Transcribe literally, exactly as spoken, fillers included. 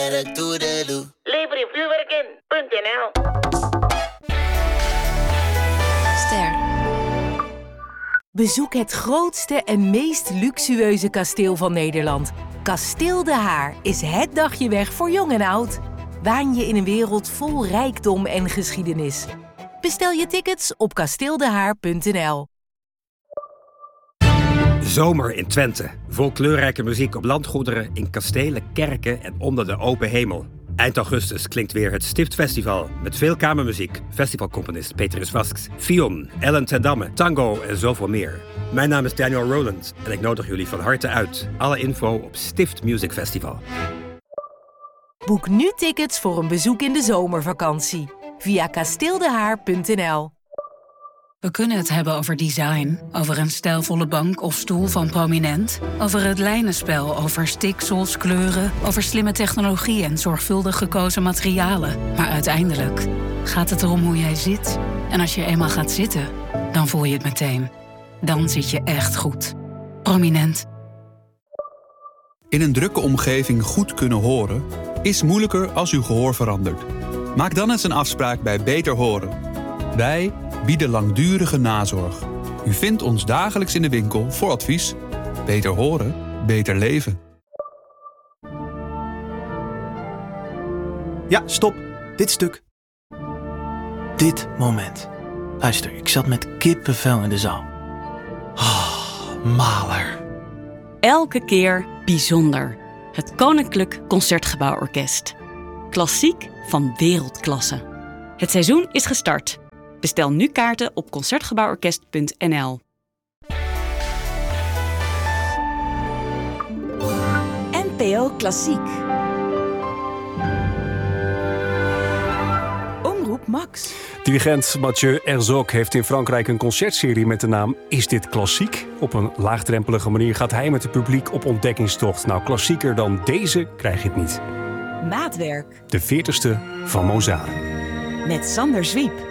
werk, toedeloe. Lever je vuurwerk in, punt N L. Ster. Bezoek het grootste en meest luxueuze kasteel van Nederland. Kasteel De Haar is het dagje weg voor jong en oud. Waan je in een wereld vol rijkdom en geschiedenis. Bestel je tickets op kasteeldehaar punt n l. Zomer in Twente. Vol kleurrijke muziek op landgoederen, in kastelen, kerken en onder de open hemel. Eind augustus klinkt weer het Stiftfestival met veel kamermuziek, festivalcomponist Petrus Vasks, Fion, Ellen ten Damme, tango en zoveel meer. Mijn naam is Daniel Rowland en ik nodig jullie van harte uit. Alle info op Stift Music Festival. Boek nu tickets voor een bezoek in de zomervakantie via kasteeldehaar punt n l. We kunnen het hebben over design, over een stijlvolle bank of stoel van Prominent, over het lijnenspel, over stiksels, kleuren, over slimme technologie en zorgvuldig gekozen materialen. Maar uiteindelijk gaat het erom hoe jij zit. En als je eenmaal gaat zitten, dan voel je het meteen. Dan zit je echt goed. Prominent. In een drukke omgeving goed kunnen horen is moeilijker als uw gehoor verandert. Maak dan eens een afspraak bij Beter Horen. Wij bieden langdurige nazorg. U vindt ons dagelijks in de winkel voor advies. Beter horen, beter leven. Ja, stop. Dit stuk. Dit moment. Luister, ik zat met kippenvel in de zaal. Oh, maler. Elke keer bijzonder. Het Koninklijk Concertgebouworkest. Klassiek van wereldklasse. Het seizoen is gestart. Bestel nu kaarten op concertgebouworkest punt n l. N P O Klassiek. Omroep Max. Dirigent Mathieu Herzog heeft in Frankrijk een concertserie met de naam Is dit klassiek? Op een laagdrempelige manier gaat hij met het publiek op ontdekkingstocht. Nou, klassieker dan deze krijg je het niet. Maatwerk. De veertigste van Mozart. Met Sander Zwiep.